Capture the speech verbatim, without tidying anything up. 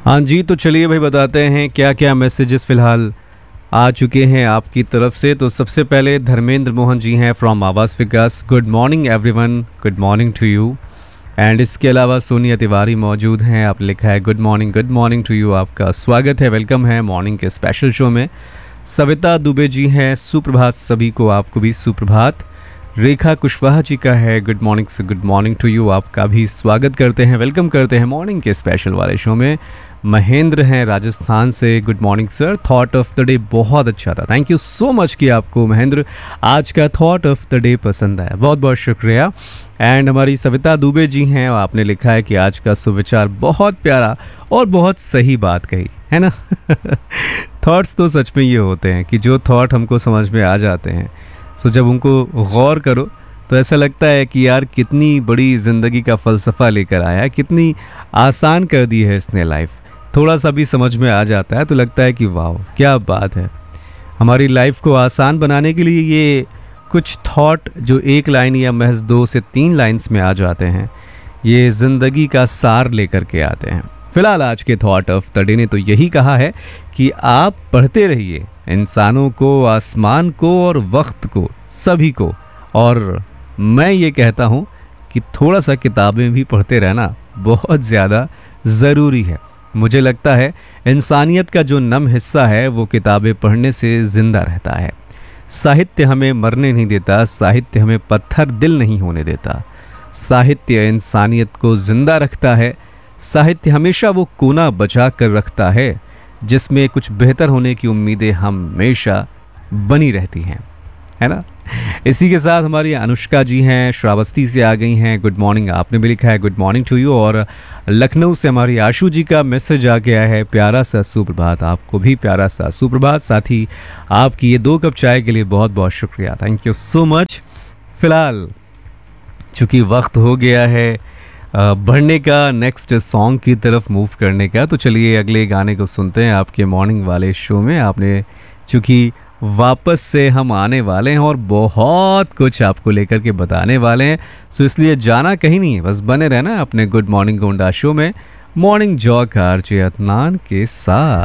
हाँ जी, तो चलिए भाई बताते हैं क्या क्या मैसेजेस फ़िलहाल आ चुके हैं आपकी तरफ से। तो सबसे पहले धर्मेंद्र मोहन जी हैं फ्रॉम आवास विकास, good morning everyone, good morning to you. And इसके अलावा सोनिया तिवारी मौजूद हैं, आप लिखा है good morning, good morning to you, आपका स्वागत है, वेलकम है मॉर्निंग के स्पेशल शो में। सविता दुबे जी हैं, सुप्रभात सभी को, आपको भी सुप्रभात। रेखा कुशवाहा जी का है गुड मॉर्निंग से गुड मॉर्निंग टू यू, आपका भी स्वागत करते हैं, वेलकम करते हैं मॉर्निंग के स्पेशल वाले शो में। महेंद्र हैं राजस्थान से, good morning sir, thought of the day बहुत अच्छा था, थैंक यू सो मच कि आपको महेंद्र आज का थॉट ऑफ द डे पसंद आया, बहुत बहुत शुक्रिया। एंड हमारी सविता दुबे जी हैं, आपने लिखा है कि आज का सुविचार बहुत प्यारा और बहुत सही बात कही है ना। थॉट्स तो सच में ये होते हैं कि जो थॉट हमको समझ में आ जाते हैं, सो जब उनको गौर करो तो ऐसा लगता है कि यार कितनी बड़ी ज़िंदगी का फ़लसफ़ा लेकर आया है, कितनी आसान कर दी है इसने लाइफ। थोड़ा सा भी समझ में आ जाता है तो लगता है कि वाह क्या बात है। हमारी लाइफ को आसान बनाने के लिए ये कुछ थॉट जो एक लाइन या महज दो से तीन लाइन्स में आ जाते हैं, ये ज़िंदगी का सार लेकर के आते हैं। फ़िलहाल आज के थॉट ऑफ द डे ने तो यही कहा है कि आप पढ़ते रहिए, इंसानों को, आसमान को और वक्त को, सभी को। और मैं ये कहता हूँ कि थोड़ा सा किताबें भी पढ़ते रहना बहुत ज़्यादा ज़रूरी है। मुझे लगता है इंसानियत का जो नम हिस्सा है वो किताबें पढ़ने से ज़िंदा रहता है। साहित्य हमें मरने नहीं देता, साहित्य हमें पत्थर दिल नहीं होने देता, साहित्य इंसानियत को ज़िंदा रखता है। साहित्य हमेशा वो कोना बचा कर रखता है जिसमें कुछ बेहतर होने की उम्मीदें हमेशा बनी रहती हैं, है ना। इसी के साथ हमारी अनुष्का जी हैं, श्रावस्ती से आ गई हैं, गुड मॉर्निंग, आपने भी लिखा है गुड मॉर्निंग टू यू। और लखनऊ से हमारी आशु जी का मैसेज आ गया है, प्यारा सा सुप्रभात, आपको भी प्यारा सा सुप्रभात। साथ ही आपकी ये दो कप चाय के लिए बहुत बहुत शुक्रिया, थैंक यू सो मच। फ़िलहाल चूँकि वक्त हो गया है बढ़ने का, नेक्स्ट सॉन्ग की तरफ मूव करने का, तो चलिए अगले गाने को सुनते हैं आपके मॉर्निंग वाले शो में। आपने चूँकि वापस से हम आने वाले हैं और बहुत कुछ आपको लेकर के बताने वाले हैं, सो इसलिए जाना कहीं नहीं है, बस बने रहना अपने गुड मॉर्निंग गोंडा शो में मॉर्निंग जॉक आरजे अदनान के साथ।